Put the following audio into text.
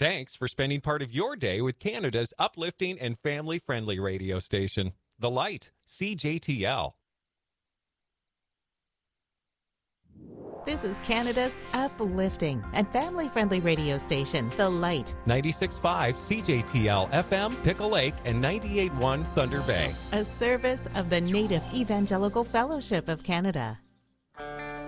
Thanks for spending part of your day with Canada's uplifting and family-friendly radio station, The Light, CJTL. This is Canada's uplifting and family-friendly radio station, The Light. 96.5 CJTL FM, Pickle Lake, and 98.1 Thunder Bay. A service of the Native Evangelical Fellowship of Canada.